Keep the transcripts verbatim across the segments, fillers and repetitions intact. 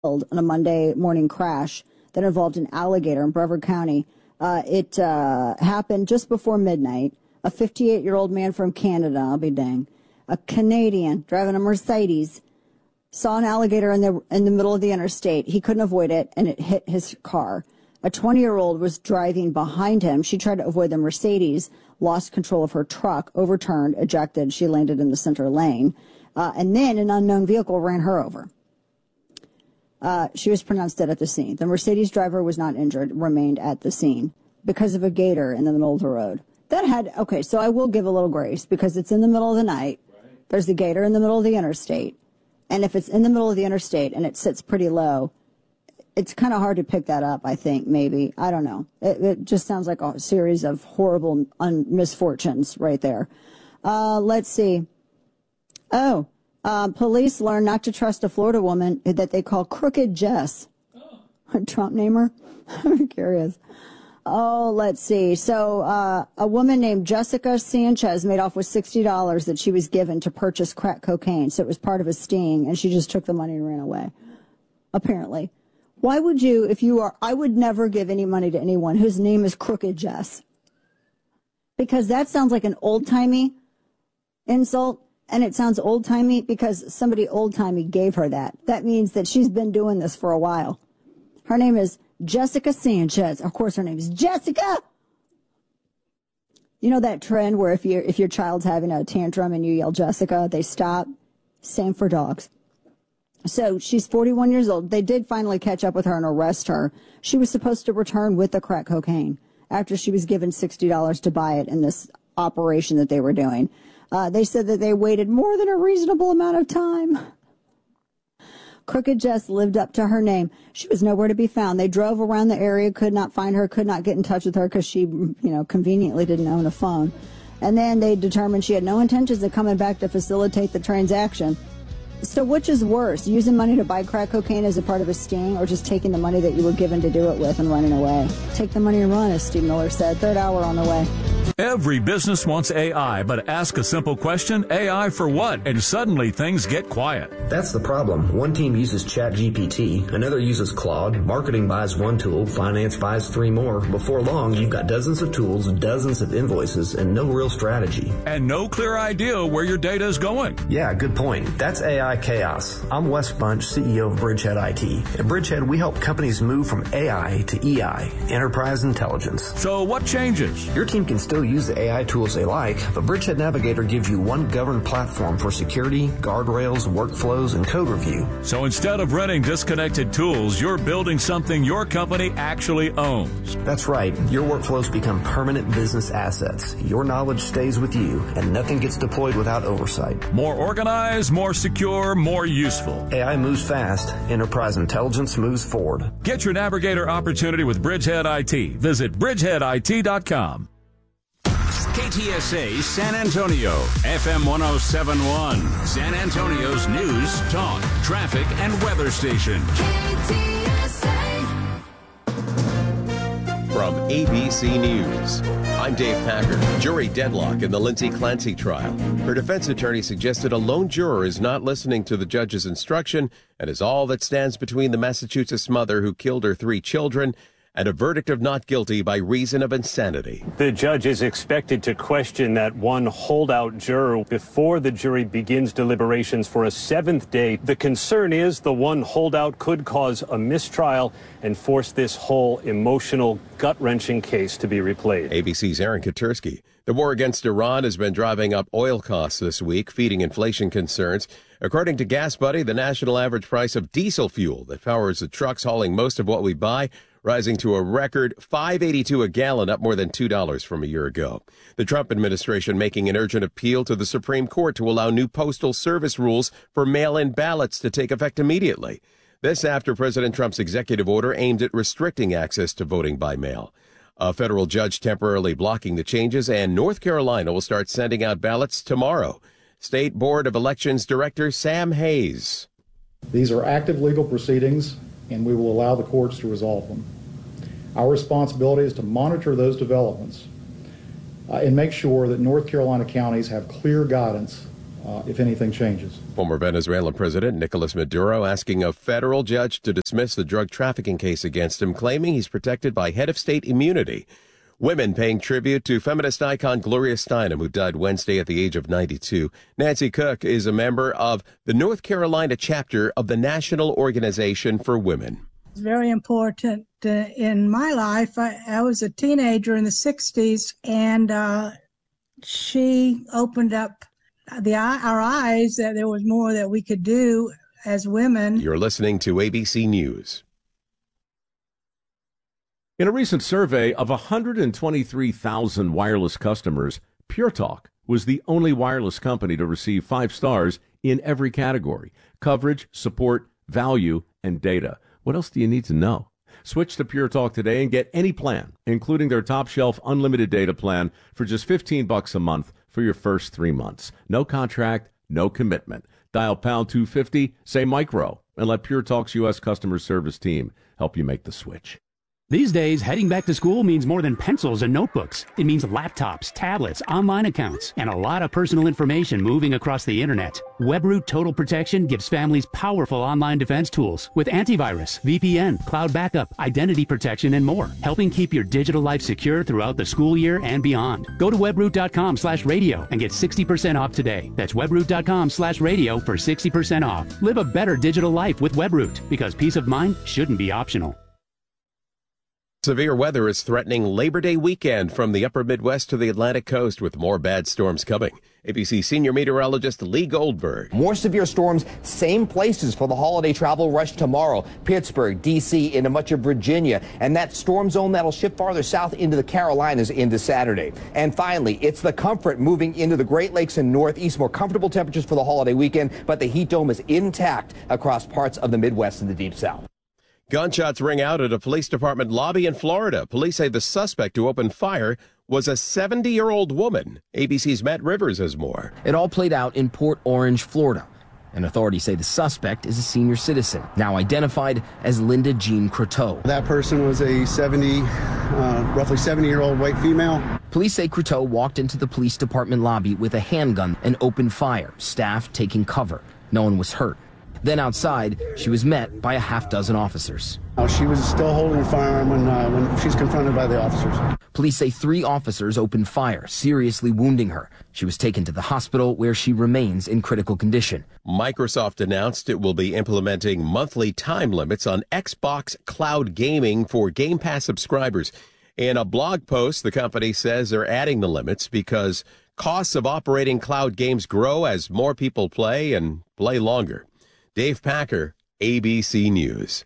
in a Monday morning crash that involved an alligator in Brevard County. Uh, it uh, happened just before midnight. A fifty-eight-year-old man from Canada, I'll be dang, a Canadian driving a Mercedes, saw an alligator in the in the middle of the interstate. He couldn't avoid it, and it hit his car. A twenty-year-old was driving behind him. She tried to avoid the Mercedes, lost control of her truck, overturned, ejected. She landed in the center lane. Uh, and then an unknown vehicle ran her over. Uh, she was pronounced dead at the scene. The Mercedes driver was not injured, remained at the scene because of a gator in the middle of the road. That had, okay, so I will give a little grace because it's in the middle of the night. Right. There's a gator in the middle of the interstate. And if it's in the middle of the interstate and it sits pretty low, it's kind of hard to pick that up, I think, maybe. I don't know. It, it just sounds like a series of horrible un- misfortunes right there. Uh, let's see. Oh, uh, police learned not to trust a Florida woman that they call Crooked Jess. Oh. A Trump namer? I'm curious. Oh, let's see. So uh, a woman named Jessica Sanchez made off with sixty dollars that she was given to purchase crack cocaine. So it was part of a sting, and she just took the money and ran away, apparently. Why would you, if you are, I would never give any money to anyone whose name is Crooked Jess. Because that sounds like an old-timey insult, and it sounds old-timey because somebody old-timey gave her that. That means that she's been doing this for a while. Her name is Jessica Sanchez. Of course, her name is Jessica. You know that trend where if, you if your child's having a tantrum and you yell Jessica, they stop? Same for dogs. So she's forty-one years old. They did finally catch up with her and arrest her. She was supposed to return with the crack cocaine after she was given sixty dollars to buy it in this operation that they were doing. Uh, they said that they waited more than a reasonable amount of time. Crooked Jess lived up to her name. She was nowhere to be found. They drove around the area, could not find her, could not get in touch with her because she, you know, conveniently didn't own a phone. And then they determined she had no intentions of coming back to facilitate the transaction. So which is worse, using money to buy crack cocaine as a part of a sting, or just taking the money that you were given to do it with and running away? Take the money and run, as Steve Miller said. Third hour on the way. Every business wants A I, but ask a simple question, A I for what? And suddenly things get quiet. That's the problem. One team uses ChatGPT, another uses Claude, marketing buys one tool, finance buys three more. Before long, you've got dozens of tools, dozens of invoices, and no real strategy. And no clear idea where your data is going. Yeah, good point. That's A I chaos. I'm Wes Bunch, C E O of Bridgehead I T. At Bridgehead, we help companies move from A I to E I, enterprise intelligence. So what changes? Your team can still use the A I tools they like, but Bridgehead Navigator gives you one governed platform for security, guardrails, workflows, and code review. So instead of running disconnected tools, you're building something your company actually owns. That's right. Your workflows become permanent business assets. Your knowledge stays with you, and nothing gets deployed without oversight. More organized, more secure, more useful. A I moves fast. Enterprise intelligence moves forward. Get your Navigator opportunity with Bridgehead I T. Visit bridgehead I T dot com. K T S A San Antonio, F M one oh seven point one, San Antonio's news, talk, traffic, and weather station. K T S A. From A B C News, I'm Dave Packer. Jury deadlock in the Lindsay Clancy trial. Her defense attorney suggested a lone juror is not listening to the judge's instruction and is all that stands between the Massachusetts mother who killed her three children and a verdict of not guilty by reason of insanity. The judge is expected to question that one holdout juror before the jury begins deliberations for a seventh day. The concern is the one holdout could cause a mistrial and force this whole emotional, gut-wrenching case to be replayed. A B C's Aaron Katursky. The war against Iran has been driving up oil costs this week, feeding inflation concerns. According to GasBuddy, the national average price of diesel fuel that powers the trucks hauling most of what we buy rising to a record five dollars and eighty-two cents a gallon, up more than two dollars from a year ago. The Trump administration making an urgent appeal to the Supreme Court to allow new postal service rules for mail-in ballots to take effect immediately. This after President Trump's executive order aimed at restricting access to voting by mail. A federal judge temporarily blocking the changes, and North Carolina will start sending out ballots tomorrow. State Board of Elections Director Sam Hayes. These are active legal proceedings, and we will allow the courts to resolve them. Our responsibility is to monitor those developments uh, and make sure that North Carolina counties have clear guidance uh, if anything changes. Former Venezuelan President Nicolas Maduro asking a federal judge to dismiss the drug trafficking case against him, claiming he's protected by head of state immunity. Women paying tribute to feminist icon Gloria Steinem, who died Wednesday at the age of ninety-two. Nancy Cook is a member of the North Carolina chapter of the National Organization for Women. It's very important uh, in my life. I, I was a teenager in the sixties, and uh, she opened up the our eyes that there was more that we could do as women. You're listening to A B C News. In a recent survey of one hundred twenty-three thousand wireless customers, Pure Talk was the only wireless company to receive five stars in every category: coverage, support, value, and data. What else do you need to know? Switch to Pure Talk today and get any plan, including their top-shelf unlimited data plan, for just fifteen bucks a month for your first three months. No contract, no commitment. Dial pound two fifty, say micro, and let Pure Talk's U S customer service team help you make the switch. These days, heading back to school means more than pencils and notebooks. It means laptops, tablets, online accounts, and a lot of personal information moving across the internet. WebRoot Total Protection gives families powerful online defense tools with antivirus, V P N, cloud backup, identity protection, and more, helping keep your digital life secure throughout the school year and beyond. Go to webroot.com slash radio and get sixty percent off today. That's webroot.com slash radio for sixty percent off. Live a better digital life with WebRoot, because peace of mind shouldn't be optional. Severe weather is threatening Labor Day weekend from the upper Midwest to the Atlantic coast, with more bad storms coming. A B C senior meteorologist Lee Goldberg. More severe storms, same places for the holiday travel rush tomorrow. Pittsburgh, D C, into much of Virginia. And that storm zone that'll shift farther south into the Carolinas into Saturday. And finally, it's the comfort moving into the Great Lakes and Northeast. More comfortable temperatures for the holiday weekend, but the heat dome is intact across parts of the Midwest and the Deep South. Gunshots ring out at a police department lobby in Florida. Police say the suspect who opened fire was a seventy-year-old woman. A B C's Matt Rivers has more. It all played out in Port Orange, Florida. And authorities say the suspect is a senior citizen, now identified as Linda Jean Croteau. That person was a seventy, uh, roughly seventy-year-old white female. Police say Croteau walked into the police department lobby with a handgun and opened fire, staff taking cover. No one was hurt. Then outside, she was met by a half dozen officers. Uh, she was still holding a firearm when, uh, when she's confronted by the officers. Police say three officers opened fire, seriously wounding her. She was taken to the hospital, where she remains in critical condition. Microsoft announced it will be implementing monthly time limits on Xbox Cloud Gaming for Game Pass subscribers. In a blog post, the company says they're adding the limits because costs of operating cloud games grow as more people play and play longer. Dave Packer, A B C News.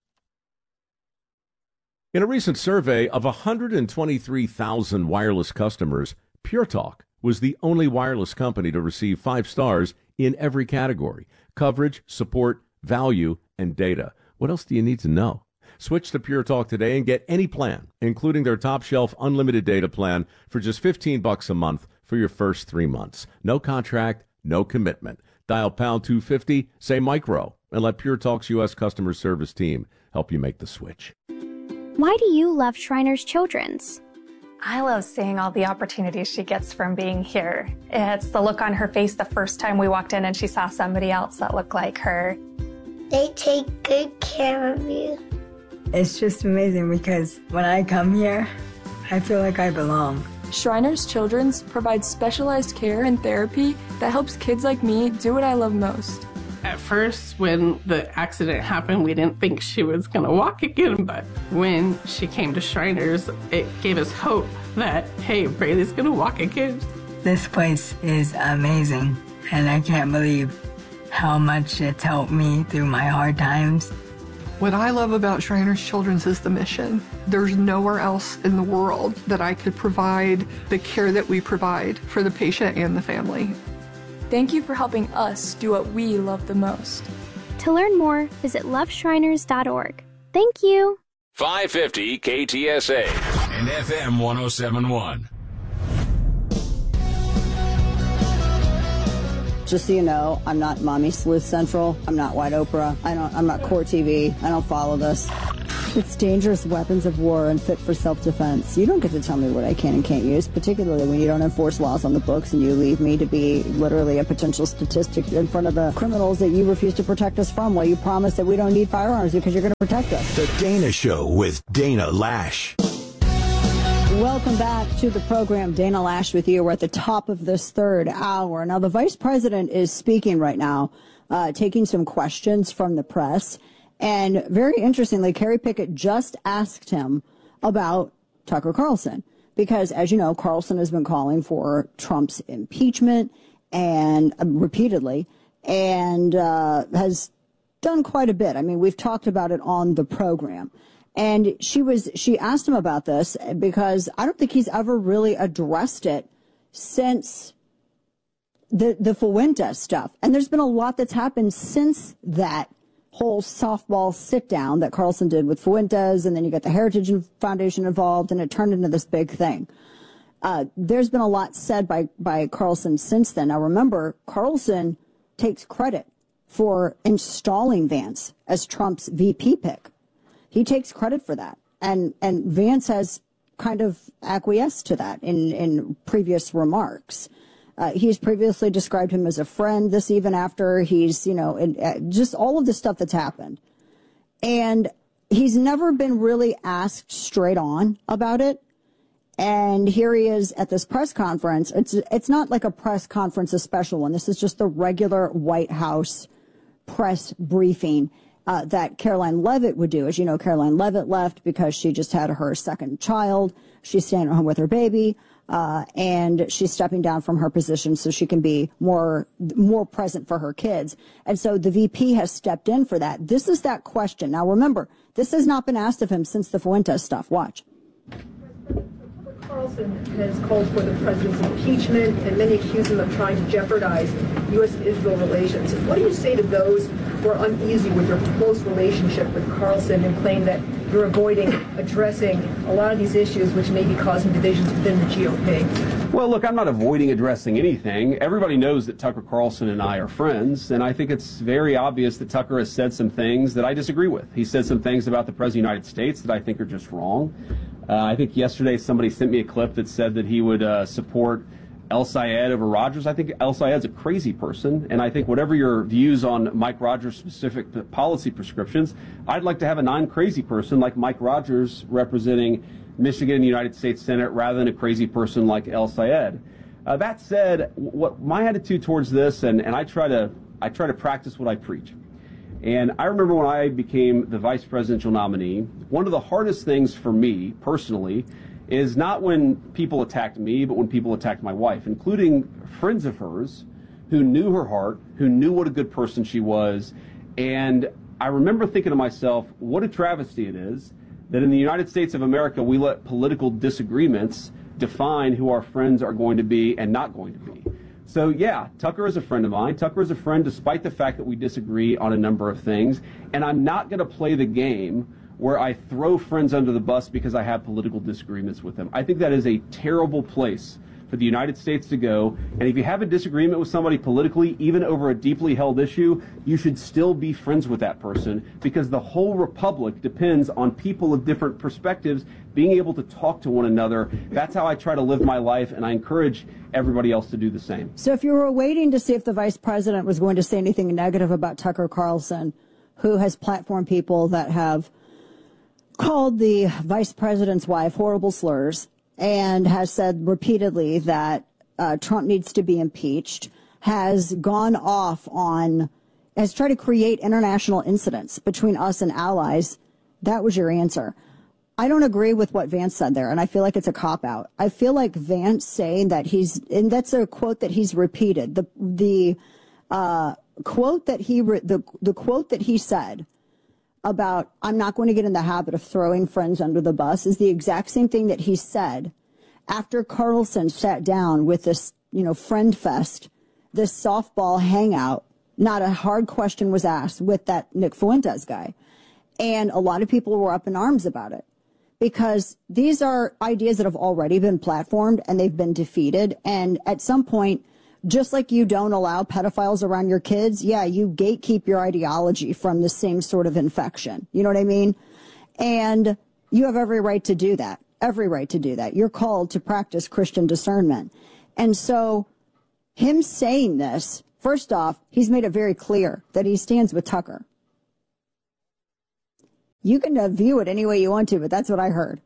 In a recent survey of one hundred twenty-three thousand wireless customers, Pure Talk was the only wireless company to receive five stars in every category: coverage, support, value, and data. What else do you need to know? Switch to Pure Talk today and get any plan, including their top-shelf unlimited data plan, for just fifteen bucks a month for your first three months. No contract, no commitment. Dial pound two fifty, say micro, and let Pure Talk's U S customer service team help you make the switch. Why do you love Shriners Children's? I love seeing all the opportunities she gets from being here. It's the look on her face the first time we walked in and she saw somebody else that looked like her. They take good care of you. It's just amazing because when I come here, I feel like I belong. Shriners Children's provides specialized care and therapy that helps kids like me do what I love most. At first, when the accident happened, we didn't think she was going to walk again, but when she came to Shriners, it gave us hope that, hey, Braylee's going to walk again. This place is amazing, and I can't believe how much it's helped me through my hard times. What I love about Shriners Children's is the mission. There's nowhere else in the world that I could provide the care that we provide for the patient and the family. Thank you for helping us do what we love the most. To learn more, visit love shriners dot org. Thank you. five fifty K T S A and F M one oh seven point one. Just so you know, I'm not Mommy Sleuth Central. I'm not White Oprah. I don't. I'm not Core T V. I don't follow this. It's dangerous weapons of war and fit for self-defense. You don't get to tell me what I can and can't use, particularly when you don't enforce laws on the books and you leave me to be literally a potential statistic in front of the criminals that you refuse to protect us from while you promise that we don't need firearms because you're going to protect us. The Dana Show with Dana Lash. Welcome back to the program. Dana Lash with you. We're at the top of this third hour. Now, the vice president is speaking right now, uh, taking some questions from the press. And very interestingly, Kerry Pickett just asked him about Tucker Carlson, because, as you know, Carlson has been calling for Trump's impeachment and uh, repeatedly and uh, has done quite a bit. I mean, we've talked about it on the program. And she was she asked him about this because I don't think he's ever really addressed it since the, the Fuentes stuff. And there's been a lot that's happened since that whole softball sit down that Carlson did with Fuentes, and then you got the Heritage Foundation involved, and it turned into this big thing. Uh, there's been a lot said by, by Carlson since then. Now, remember, Carlson takes credit for installing Vance as Trump's V P pick. He takes credit for that. And, and Vance has kind of acquiesced to that in, in previous remarks. Uh, he's previously described him as a friend, this even after he's, you know, in, uh, just all of the stuff that's happened. And he's never been really asked straight on about it. And here he is at this press conference. It's, it's not like a press conference, a special one. This is just the regular White House press briefing uh, that Caroline Leavitt would do. As you know, Caroline Leavitt left because she just had her second child. She's staying at home with her baby. Uh, and she's stepping down from her position so she can be more, more present for her kids. And so the V P has stepped in for that. This is that question. Now, remember, this has not been asked of him since the Fuentes stuff. Watch. Carlson has called for the president's impeachment, and many accuse him of trying to jeopardize U S Israel relations. What do you say to those who are uneasy with your close relationship with Carlson and claim that you're avoiding addressing a lot of these issues which may be causing divisions within the G O P? Well, look, I'm not avoiding addressing anything. Everybody knows that Tucker Carlson and I are friends, and I think it's very obvious that Tucker has said some things that I disagree with. He said some things about the President of the United States that I think are just wrong. Uh, I think yesterday somebody sent me a clip that said that he would uh, support El Sayed over Rogers. I think El Sayed's a crazy person, and I think whatever your views on Mike Rogers' specific policy prescriptions, I'd like to have a non-crazy person like Mike Rogers representing Michigan in the United States Senate rather than a crazy person like El Sayed. Uh, that said, what my attitude towards this, and, and I try to I try to practice what I preach. And I remember when I became the vice presidential nominee, one of the hardest things for me personally is not when people attacked me, but when people attacked my wife, including friends of hers who knew her heart, who knew what a good person she was. And I remember thinking to myself, what a travesty it is that in the United States of America, we let political disagreements define who our friends are going to be and not going to be. So, yeah, Tucker is a friend of mine. Tucker is a friend despite the fact that we disagree on a number of things. And I'm not going to play the game where I throw friends under the bus because I have political disagreements with them. I think that is a terrible place for the United States to go. And if you have a disagreement with somebody politically, even over a deeply held issue, you should still be friends with that person, because the whole republic depends on people of different perspectives being able to talk to one another. That's how I try to live my life, and I encourage everybody else to do the same. So if you were waiting to see if the vice president was going to say anything negative about Tucker Carlson, who has platformed people that have called the vice president's wife horrible slurs and has said repeatedly that uh, Trump needs to be impeached, has gone off on, has tried to create international incidents between us and allies, that was your answer. I don't agree with what Vance said there, and I feel like it's a cop-out. I feel like Vance saying that he's, and that's a quote that he's repeated, the the uh, quote that he, re, the the quote that he said about, I'm not going to get in the habit of throwing friends under the bus, is the exact same thing that he said after Carlson sat down with this, you know, friend fest, this softball hangout. Not a hard question was asked with that Nick Fuentes guy. And a lot of people were up in arms about it, because these are ideas that have already been platformed and they've been defeated. And at some point, just like you don't allow pedophiles around your kids, yeah, you gatekeep your ideology from the same sort of infection. You know what I mean? And you have every right to do that. Every right to do that. You're called to practice Christian discernment. And so him saying this, first off, he's made it very clear that he stands with Tucker. You can uh, view it any way you want to, but that's what I heard.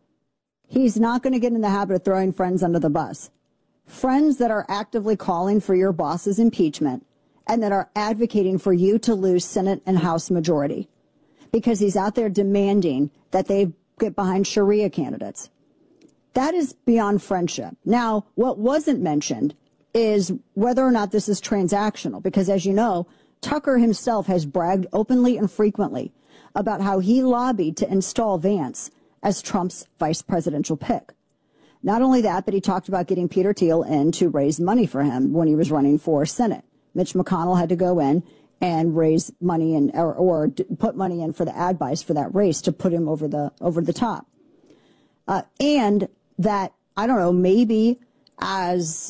He's not going to get in the habit of throwing friends under the bus. Friends that are actively calling for your boss's impeachment and that are advocating for you to lose Senate and House majority because he's out there demanding that they get behind Sharia candidates. That is beyond friendship. Now, what wasn't mentioned is whether or not this is transactional, because as you know, Tucker himself has bragged openly and frequently about how he lobbied to install Vance as Trump's vice presidential pick. Not only that, but he talked about getting Peter Thiel in to raise money for him when he was running for Senate. Mitch McConnell had to go in and raise money and or, or put money in for the ad buys for that race to put him over the over the top. Uh, and that, I don't know, maybe as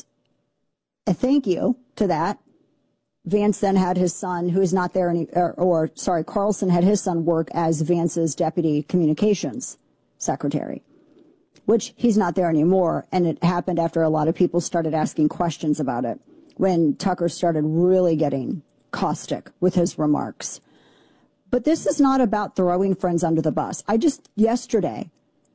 a thank you to that, Vance then had his son, who is not there any, or, or sorry, Carlson had his son work as Vance's deputy communications secretary, which he's not there anymore. And it happened after a lot of people started asking questions about it, when Tucker started really getting caustic with his remarks. But this is not about throwing friends under the bus. I just yesterday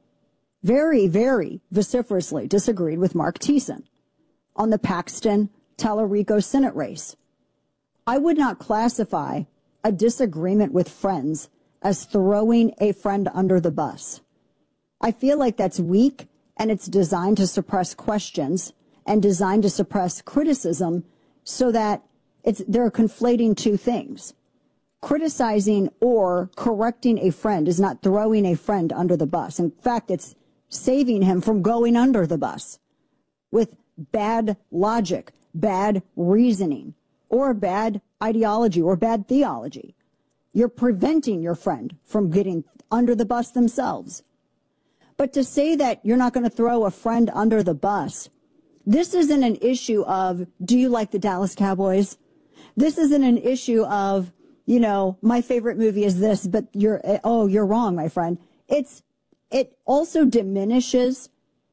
very, very vociferously disagreed with Mark Thiessen on the Paxton-Tallarico Senate race. I would not classify a disagreement with friends as throwing a friend under the bus. I feel like that's weak, and it's designed to suppress questions and designed to suppress criticism so that it's they're conflating two things. Criticizing or correcting a friend is not throwing a friend under the bus. In fact, it's saving him from going under the bus with bad logic, bad reasoning, or bad ideology or bad theology. You're preventing your friend from getting under the bus themselves. But to say that you're not going to throw a friend under the bus, this isn't an issue of, do you like the Dallas Cowboys? This isn't an issue of, you know, my favorite movie is this, but you're, oh, you're wrong, my friend. It's, it also diminishes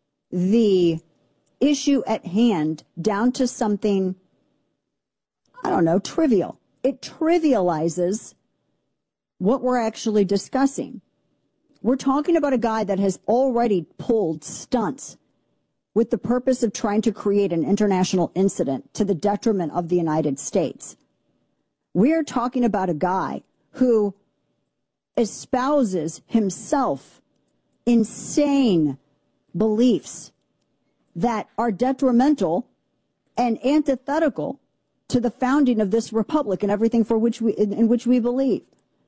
the issue at hand down to something, I don't know, trivial. It trivializes what we're actually discussing. We're talking about a guy that has already pulled stunts with the purpose of trying to create an international incident to the detriment of the United States. We're talking about a guy who espouses himself insane beliefs that are detrimental and antithetical to the founding of this republic and everything for which we in, in which we believe.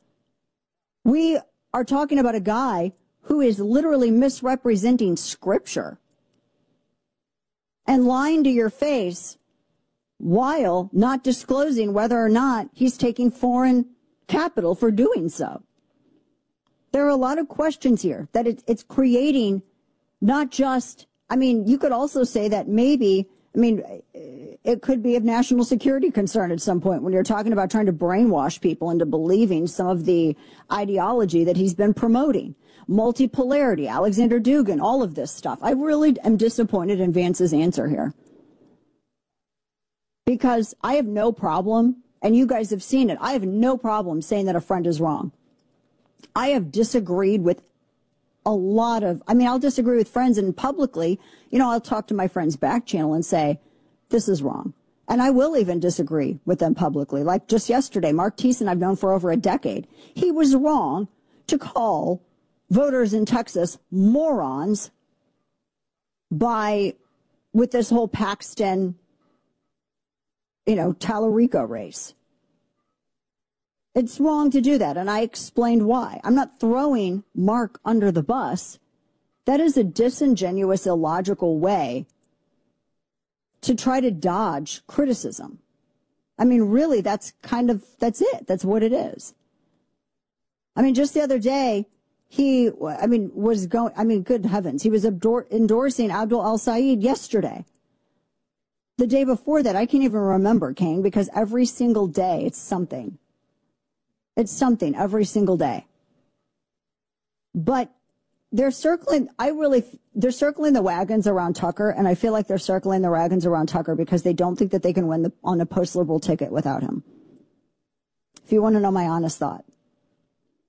We are talking about a guy who is literally misrepresenting scripture and lying to your face while not disclosing whether or not he's taking foreign capital for doing so. There are a lot of questions here that it, it's creating not just, I mean, you could also say that maybe, I mean, it could be of national security concern at some point when you're talking about trying to brainwash people into believing some of the ideology that he's been promoting. Multipolarity, Alexander Dugin, all of this stuff. I really am disappointed in Vance's answer here. Because I have no problem, and you guys have seen it, I have no problem saying that a friend is wrong. I have disagreed with a lot of, I mean, I'll disagree with friends and publicly, you know, I'll talk to my friend's back channel and say, this is wrong. And I will even disagree with them publicly. Like just yesterday, Mark Thiessen, I've known for over a decade. He was wrong to call voters in Texas morons by, with this whole Paxton, you know, Tallarico race. It's wrong to do that, and I explained why. I'm not throwing Mark under the bus. That is a disingenuous, illogical way to try to dodge criticism. I mean, really, that's kind of, that's it. That's what it is. I mean, just the other day, he, I mean, was going, I mean, good heavens, he was abdor- endorsing Abdul al-Sayed yesterday. The day before that, I can't even remember, King, because every single day it's something. It's something every single day. But they're circling, I really, they're circling the wagons around Tucker, and I feel like they're circling the wagons around Tucker because they don't think that they can win the, on a post-liberal ticket without him. If you want to know my honest thought.